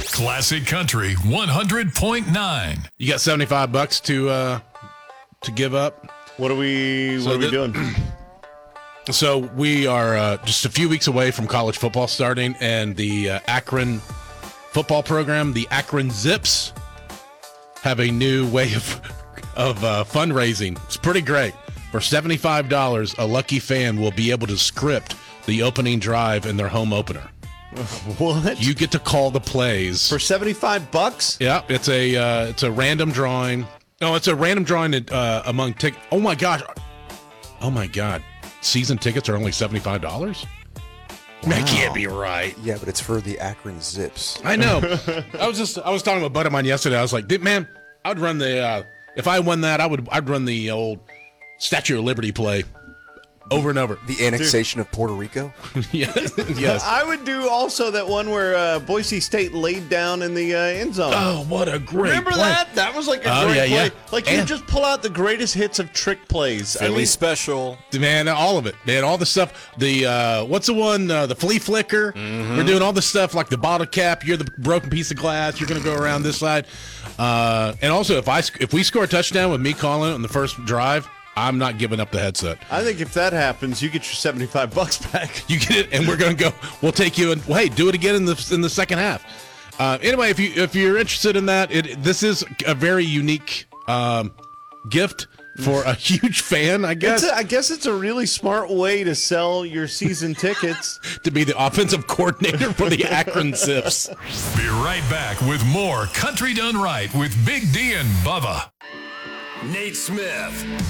Classic Country 100.9. You got $75 to give up. What are we doing? So we are just a few weeks away from college football starting, and the Akron football program, the Akron Zips, have a new way of fundraising. It's pretty great. For $75, a lucky fan will be able to script the opening drive in their home opener. What? You get to call the plays For $75? Yeah, it's a random drawing. No, it's a random drawing among tickets. Oh my god! Season tickets are only $75. That can't be right. Yeah, but it's for the Akron Zips. I know. I was talking to a buddy of mine yesterday. I was like, man, I'd run the if I won that, I'd run the old Statue of Liberty play over and over. The annexation of Puerto Rico? Yes. I would do also that one where Boise State laid down in the end zone. Oh, what a great Remember play. that? That was like a great play. Yeah. Like, you just pull out the greatest hits of trick plays. Philly special. Man, all of it. Man, all the stuff. The, what's the one? The flea flicker. Mm-hmm. We're doing all the stuff like the bottle cap. You're the broken piece of glass. You're going to go around this side. And also, if we score a touchdown with me calling it on the first drive, I'm not giving up the headset. I think if that happens, you get your $75 back. You get it, and we're going to go. We'll take you, and hey, do it again in the second half. Anyway, if you're interested in that, this is a very unique gift for a huge fan, I guess. I guess it's a really smart way to sell your season tickets. To be the offensive coordinator for the Akron Zips. Be right back with more Country Done Right with Big D and Bubba. Nate Smith.